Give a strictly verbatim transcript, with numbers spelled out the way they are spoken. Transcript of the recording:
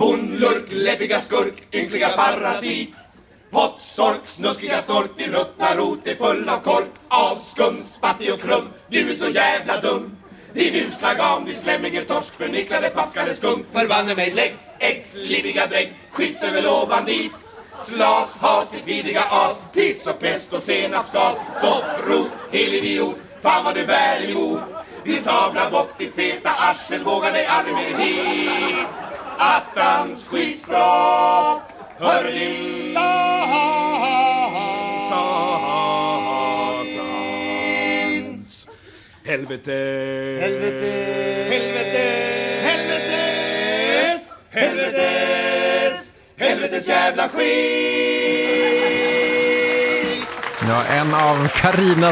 Bonlurk, läppiga skurk, ynkliga parasit. Pottsork, snuskiga stork, din ruttna rot är full av kork. Av skum, spattig och krum, du är så jävla dum. Din usla gam, din slämmige torsk, förnicklade paskade skunk. Förbanne mig, lägg, äggs, liviga drägg, skitstövel och bandit. Slas, has, ditt vidriga as, piss och pest och senapsgas. Sopprot, hel idiot, fan vad du bär emot. Din sabla bock, ditt feta arsel, vågar dig aldrig mer hit. Attans skitstropp, hör din satans. Helvete, helvete, helvete, helvetes, helvetes, helvetes jävla skit. Ja, en av Karinas